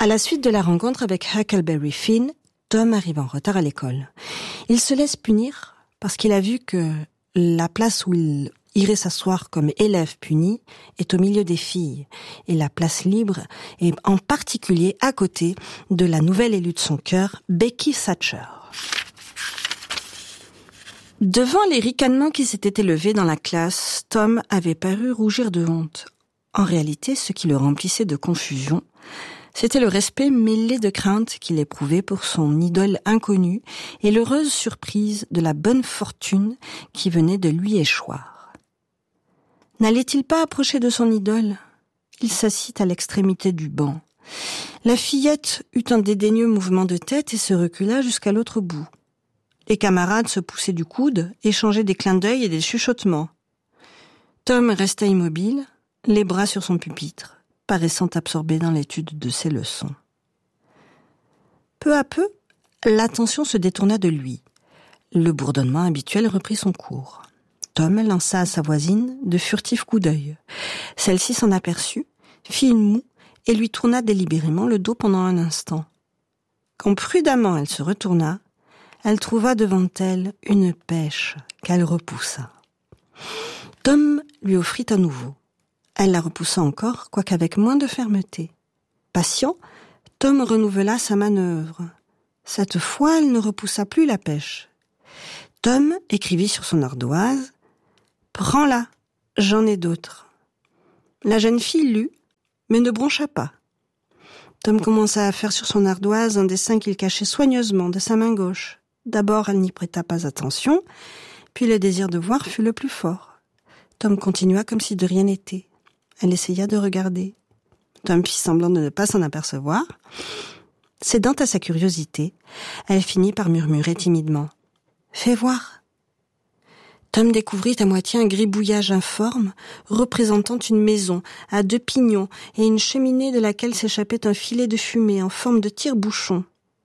À la suite de la rencontre avec Huckleberry Finn, Tom arrive en retard à l'école. Il se laisse punir parce qu'il a vu que la place où il irait s'asseoir comme élève puni est au milieu des filles, et la place libre est en particulier à côté de la nouvelle élue de son cœur, Becky Thatcher. Devant les ricanements qui s'étaient élevés dans la classe, Tom avait paru rougir de honte. En réalité, ce qui le remplissait de confusion, c'était le respect mêlé de crainte qu'il éprouvait pour son idole inconnue et l'heureuse surprise de la bonne fortune qui venait de lui échoir. N'allait-il pas approcher de son idole ? Il s'assit à l'extrémité du banc. La fillette eut un dédaigneux mouvement de tête et se recula jusqu'à l'autre bout. Les camarades se poussaient du coude, échangeaient des clins d'œil et des chuchotements. Tom resta immobile, les bras sur son pupitre, paraissant absorbé dans l'étude de ses leçons. Peu à peu, l'attention se détourna de lui. Le bourdonnement habituel reprit son cours. Tom lança à sa voisine de furtifs coups d'œil. Celle-ci s'en aperçut, fit une moue et lui tourna délibérément le dos pendant un instant. Quand prudemment elle se retourna, elle trouva devant elle une pêche qu'elle repoussa. Tom lui offrit à nouveau. Elle la repoussa encore, quoique avec moins de fermeté. Patient, Tom renouvela sa manœuvre. Cette fois, elle ne repoussa plus la pêche. Tom écrivit sur son ardoise « Prends-la, j'en ai d'autres ». La jeune fille lut, mais ne broncha pas. Tom commença à faire sur son ardoise un dessin qu'il cachait soigneusement de sa main gauche. D'abord, elle n'y prêta pas attention, puis le désir de voir fut le plus fort. Tom continua comme si de rien n'était. Elle essaya de regarder. Tom fit semblant de ne pas s'en apercevoir. Cédant à sa curiosité, elle finit par murmurer timidement « Fais voir ». Tom découvrit à moitié un gribouillage informe représentant une maison à 2 pignons et une cheminée de laquelle s'échappait un filet de fumée en forme de tire-bouchon.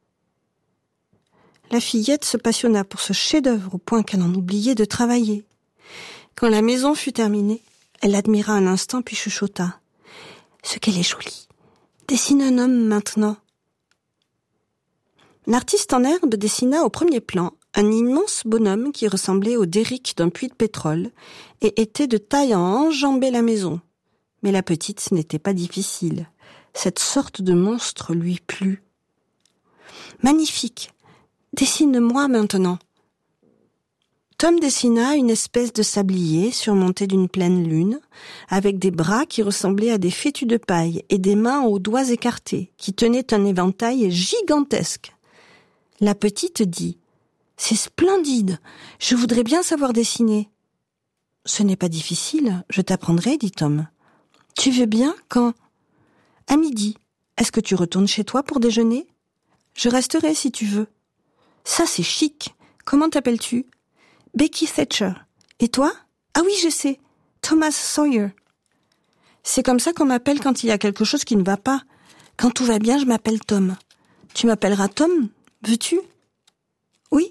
La fillette se passionna pour ce chef-d'œuvre au point qu'elle en oubliait de travailler. Quand la maison fut terminée, elle l'admira un instant puis chuchota. « Ce qu'elle est jolie. Dessine un homme maintenant. » L'artiste en herbe dessina au premier plan un immense bonhomme qui ressemblait au derrick d'un puits de pétrole et était de taille à enjamber la maison. Mais la petite, ce n'était pas difficile. Cette sorte de monstre lui plut. « Magnifique. Dessine-moi maintenant. » Tom dessina une espèce de sablier surmonté d'une pleine lune, avec des bras qui ressemblaient à des fétus de paille et des mains aux doigts écartés, qui tenaient un éventail gigantesque. La petite dit « C'est splendide, je voudrais bien savoir dessiner. »« Ce n'est pas difficile, je t'apprendrai, dit Tom. »« Tu veux bien, quand ?»« À midi. Est-ce que tu retournes chez toi pour déjeuner ? »« Je resterai si tu veux. »« Ça, c'est chic. Comment t'appelles-tu ? » Becky Thatcher. Et toi ? Ah oui, je sais. Thomas Sawyer. C'est comme ça qu'on m'appelle quand il y a quelque chose qui ne va pas. Quand tout va bien, je m'appelle Tom. Tu m'appelleras Tom ? Veux-tu ? Oui.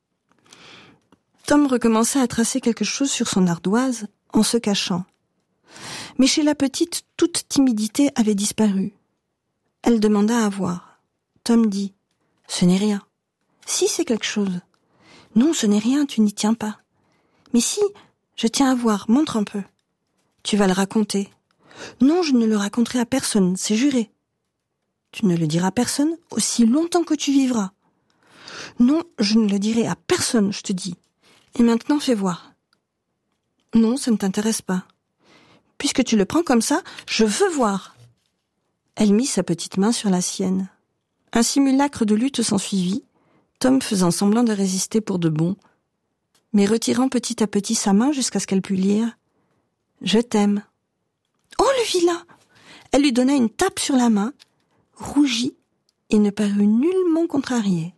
Tom recommença à tracer quelque chose sur son ardoise en se cachant. Mais chez la petite, toute timidité avait disparu. Elle demanda à voir. Tom dit « Ce n'est rien. »« Si, c'est quelque chose. »« Non, ce n'est rien, tu n'y tiens pas. »« Mais si, je tiens à voir, montre un peu. »« Tu vas le raconter. »« Non, je ne le raconterai à personne, c'est juré. »« Tu ne le diras à personne aussi longtemps que tu vivras. »« Non, je ne le dirai à personne, je te dis. Et maintenant, fais voir. »« Non, ça ne t'intéresse pas. »« Puisque tu le prends comme ça, je veux voir. » Elle mit sa petite main sur la sienne. Un simulacre de lutte s'ensuivit, Tom faisant semblant de résister pour de bon, mais retirant petit à petit sa main jusqu'à ce qu'elle pût lire « Je t'aime ». « Oh, le vilain !» Elle lui donna une tape sur la main, rougit et ne parut nullement contrariée.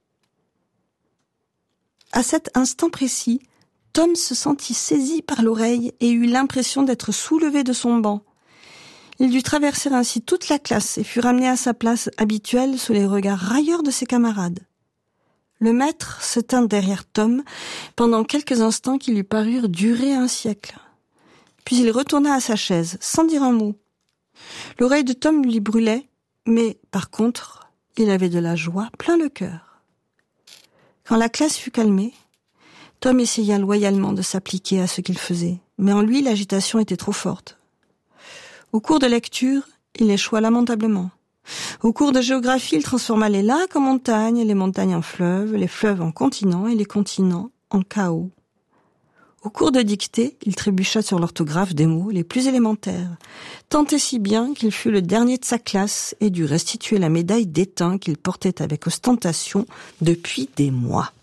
À cet instant précis, Tom se sentit saisi par l'oreille et eut l'impression d'être soulevé de son banc. Il dut traverser ainsi toute la classe et fut ramené à sa place habituelle sous les regards railleurs de ses camarades. Le maître se tint derrière Tom pendant quelques instants qui lui parurent durer un siècle. Puis il retourna à sa chaise, sans dire un mot. L'oreille de Tom lui brûlait, Mais, par contre, il avait de la joie plein le cœur. Quand la classe fut calmée, Tom essaya loyalement de s'appliquer à ce qu'il faisait, mais en lui, l'agitation était trop forte. Au cours de lecture, il échoua lamentablement. Au cours de géographie, il transforma les lacs en montagnes, les montagnes en fleuves, les fleuves en continents et les continents en chaos. Au cours de dictée, il trébucha sur l'orthographe des mots les plus élémentaires, tant et si bien qu'il fut le dernier de sa classe et dut restituer la médaille d'étain qu'il portait avec ostentation depuis des mois.